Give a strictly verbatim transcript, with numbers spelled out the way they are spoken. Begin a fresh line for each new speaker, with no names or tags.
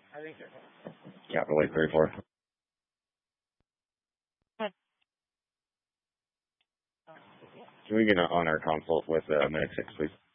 Capital eight thirty-four. Can we get on our consult with uh, Medic six, please?